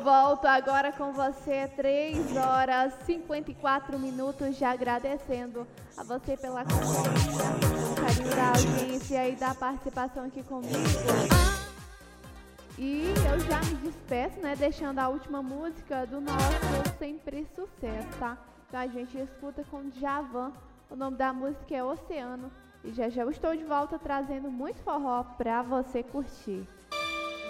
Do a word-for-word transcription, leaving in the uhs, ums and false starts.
Volto agora com você, três horas e cinquenta e quatro minutos, já agradecendo a você pela companhia, pelo carinho da audiência e da participação aqui comigo. E eu já me despeço, né, deixando a última música do nosso Sempre Sucesso, tá? Então a gente escuta com Djavan, o nome da música é Oceano. E já já eu estou de volta trazendo muito forró pra você curtir.